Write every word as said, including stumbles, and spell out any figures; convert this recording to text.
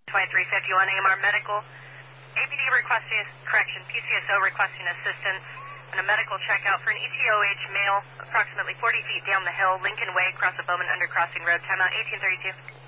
twenty-three fifty-one A M R Medical. A P D requesting, correction, P C S O requesting assistance and a medical checkout for an E T O H male approximately forty feet down the hill, Lincoln Way, across the Bowman Undercrossing Road. Timeout eighteen thirty-two.